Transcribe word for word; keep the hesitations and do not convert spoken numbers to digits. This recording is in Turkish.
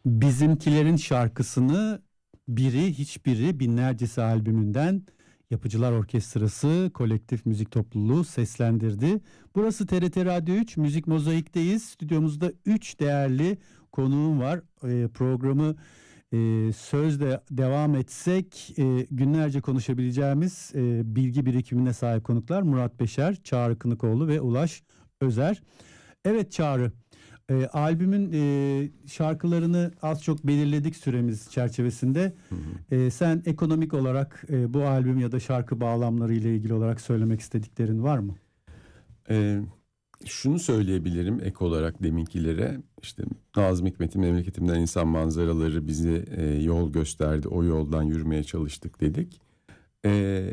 Bizimkilerin şarkısını biri hiçbiri binlercesi albümünden Yapıcılar Orkestrası Kolektif Müzik Topluluğu seslendirdi. Burası T R T Radyo üç Müzik Mozaik'teyiz. Stüdyomuzda üç değerli konuğum var. E, programı e, sözle devam etsek e, günlerce konuşabileceğimiz e, bilgi birikimine sahip konuklar Murat Beşer, Çağrı Kınıkoğlu ve Ulaş Özer. Evet Çağrı, e, albümün e, şarkılarını az çok belirledik süremiz çerçevesinde. Hı hı. E, sen ekonomik olarak e, bu albüm ya da şarkı bağlamları ile ilgili olarak söylemek istediklerin var mı? Ee, şunu söyleyebilirim ek olarak deminkilere. İşte Nazım Hikmet'in Memleketimden İnsan Manzaraları bize e, yol gösterdi. O yoldan yürümeye çalıştık dedik. Ee,